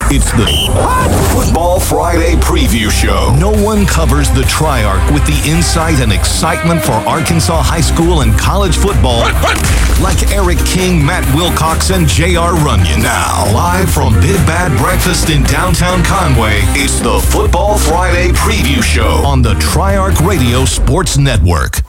It's the Football Friday Preview Show. No one covers the Triarch with the insight and excitement for Arkansas high school and college football like Eric King, Matt Wilcox, and J.R. Runyon. Now, live from Big Bad Breakfast in downtown Conway, it's the Football Friday Preview Show on the Triarch Radio Sports Network.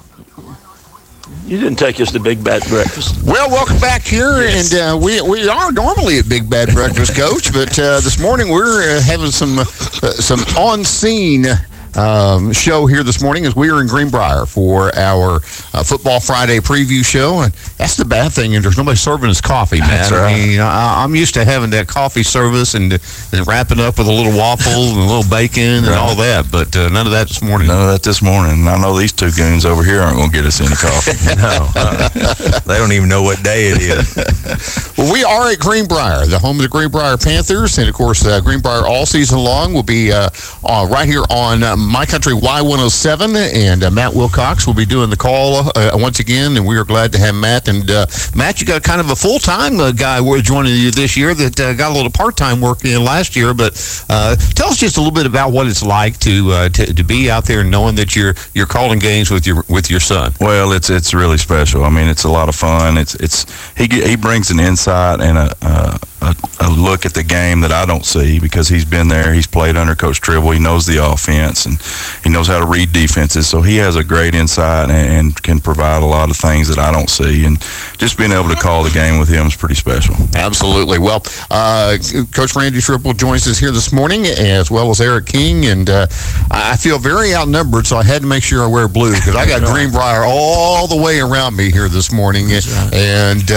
You didn't take us to Big Bad Breakfast. Well, welcome back here, and we are normally at Big Bad Breakfast, Coach, but this morning we're having some on-scene show here this morning as we are in Greenbrier for our Football Friday preview show, and that's the bad thing, and there's nobody serving us coffee, man. That's right. I mean, I'm used to having that coffee service and wrapping up with a little waffle and a little bacon and all that, but none of that this morning. None of that this morning. I know these two goons over here aren't going to get us any coffee. No. They don't even know what day it is. Well, we are at Greenbrier, the home of the Greenbrier Panthers, and of course, Greenbrier all season long will be right here on My Country Y107, and Matt Wilcox will be doing the call once again, and we are glad to have Matt. And Matt, you got kind of a full-time guy joining you this year that got a little part-time work in last year, but tell us just a little bit about what it's like to be out there knowing that you're calling games with your son. Well, it's really special. I mean, it's a lot of fun. He brings an insight and a look at the game that I don't see because he's been there. He's played under Coach Tribble. He knows the offense and he knows how to read defenses. So he has a great insight and can provide a lot of things that I don't see. And just being able to call the game with him is pretty special. Absolutely. Well, Coach Randy Tribble joins us here this morning, as well as Eric King. And I feel very outnumbered, so I had to make sure I wear blue because I got Greenbrier all the way around me here this morning. Right. And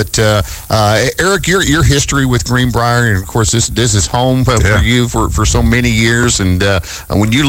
Eric, your history with Greenbrier, and of course this is home for you for so many years. And when you